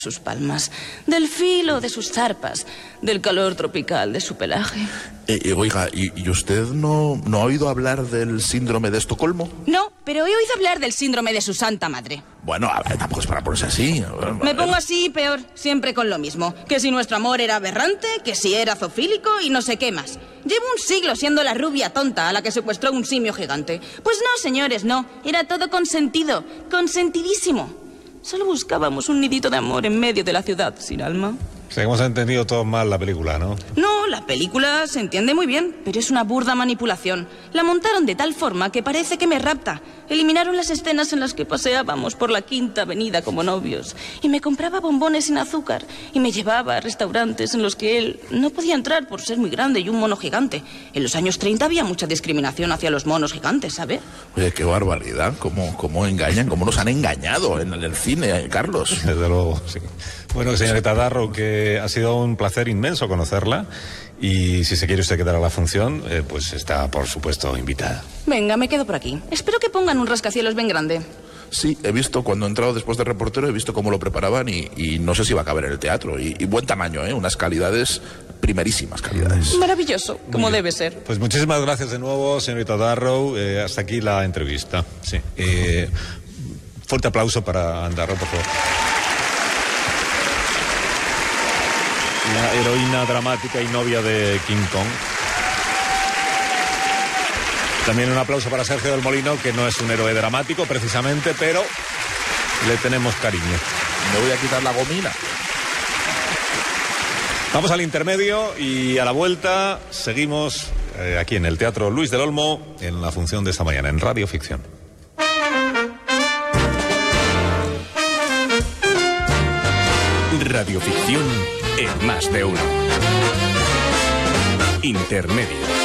sus palmas, del filo de sus zarpas, del calor tropical de su pelaje. Oiga, ¿y usted no ha oído hablar del síndrome de Estocolmo? No, pero he oído hablar del síndrome de su santa madre. Bueno, a ver, tampoco es para ponerse así. Me pongo así, peor, siempre con lo mismo. Que si nuestro amor era aberrante, que si era zoofílico y no sé qué más. Llevo un siglo siendo la rubia tonta a la que secuestró un simio gigante. Pues no, señores, no. Era todo consentido, consentidísimo. Solo buscábamos un nidito de amor en medio de la ciudad sin alma. Sí, hemos entendido todos mal la película, ¿no? No, la película se entiende muy bien, pero es una burda manipulación. La montaron de tal forma que parece que me rapta. Eliminaron las escenas en las que paseábamos por la Quinta Avenida como novios. Y me compraba bombones sin azúcar. Y me llevaba a restaurantes en los que él no podía entrar por ser muy grande y un mono gigante. En los años 30 había mucha discriminación hacia los monos gigantes, ¿sabe? Oye, qué barbaridad. ¿Cómo engañan? ¿Cómo nos han engañado en el cine, Carlos? Desde luego, sí. Bueno, señorita Darrow, que ha sido un placer inmenso conocerla. Y si se quiere usted quedar a la función, pues está, por supuesto, invitada. Venga, me quedo por aquí. Espero que pongan un rascacielos bien grande. Sí, he visto, cuando he entrado después de reportero, he visto cómo lo preparaban y no sé si va a caber en el teatro. Y buen tamaño, unas calidades, primerísimas calidades. Maravilloso, como debe ser. Pues muchísimas gracias de nuevo, señorita Darrow. Hasta aquí la entrevista. Sí. Fuerte aplauso para Darrow, por favor. La heroína dramática y novia de King Kong. También un aplauso para Sergio del Molino, que no es un héroe dramático precisamente, pero le tenemos cariño. Me voy a quitar la gomina. Vamos al intermedio y a la vuelta seguimos aquí en el Teatro Luis del Olmo en la función de esta mañana en Radio Ficción. Radio Ficción en Más de Uno. Intermedio.